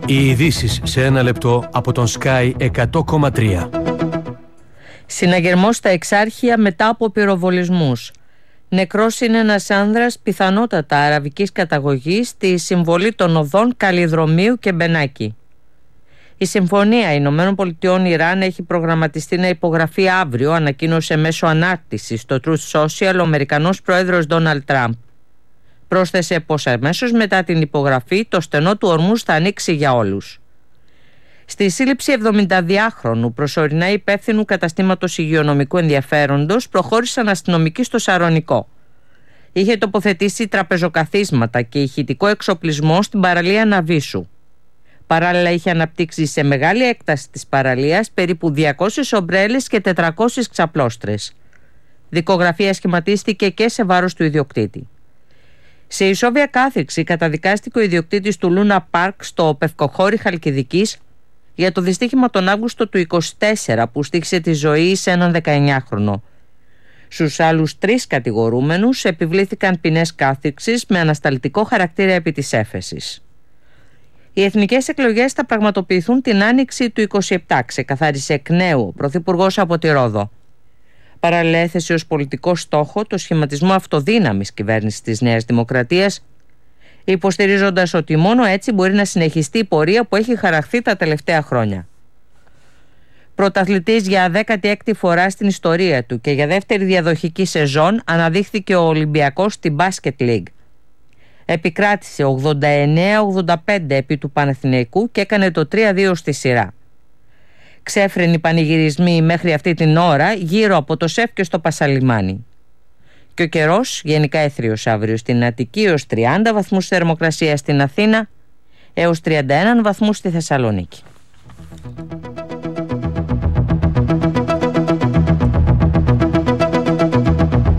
Οι ειδήσεις σε ένα λεπτό από τον Sky 100,3. Συναγερμός στα Εξάρχεια μετά από πυροβολισμούς. Νεκρός είναι ένας άνδρας πιθανότατα αραβικής καταγωγής στη συμβολή των οδών Καλλιδρομίου και Μπενάκη. Η Συμφωνία Ηνωμένων Πολιτειών Ιράν έχει προγραμματιστεί να υπογραφεί αύριο, ανακοίνωσε μέσω ανάρτησης στο Truth Social ο Αμερικανός πρόεδρος Ντόναλντ Τραμπ. Πρόσθεσε πως αμέσως μετά την υπογραφή το στενό του ορμούς θα ανοίξει για όλους. Στη σύλληψη 72χρονου προσωρινά υπεύθυνου καταστήματος υγειονομικού ενδιαφέροντος προχώρησαν αστυνομικοί στο Σαρονικό. Είχε τοποθετήσει τραπεζοκαθίσματα και ηχητικό εξοπλισμό στην παραλία Ναβίσου. Παράλληλα είχε αναπτύξει σε μεγάλη έκταση της παραλίας περίπου 200 ομπρέλες και 400 ξαπλώστρες. Δικογραφία σχηματίστηκε και σε βάρος του ιδιοκτήτη. Σε ισόβια κάθριξη καταδικάστηκε ο ιδιοκτήτης του Λούνα Πάρκ στο Πευκοχώρι Χαλκιδικής για το δυστύχημα τον Αύγουστο του 24 που στοίχησε τη ζωή σε έναν 19χρονο. Στους άλλους 3 κατηγορούμενους επιβλήθηκαν ποινές κάθριξης με ανασταλτικό χαρακτήρα επί της έφεσης. Οι εθνικές εκλογές θα πραγματοποιηθούν την άνοιξη του 27, ξεκαθάρισε εκ νέου ο Πρωθυπουργός από τη Ρόδο. Παράλληλα έθεσε ως πολιτικό στόχο το σχηματισμό αυτοδύναμης κυβέρνησης της Νέας Δημοκρατίας, υποστηρίζοντας ότι μόνο έτσι μπορεί να συνεχιστεί η πορεία που έχει χαραχθεί τα τελευταία χρόνια. Πρωταθλητής για 16η φορά στην ιστορία του και για δεύτερη διαδοχική σεζόν αναδείχθηκε ο Ολυμπιακός στην Basket League. Επικράτησε 89-85 επί του Παναθηναϊκού και έκανε το 3-2 στη σειρά. Ξέφρενοι πανηγυρισμοί μέχρι αυτή την ώρα γύρω από το ΣΕΦ και στο Πασαλιμάνι. Και ο καιρός γενικά έθριος αύριο στην Αττική έως 30 βαθμούς θερμοκρασία στην Αθήνα έως 31 βαθμούς στη Θεσσαλονίκη.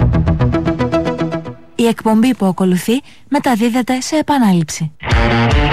Η εκπομπή που ακολουθεί μεταδίδεται σε επανάληψη.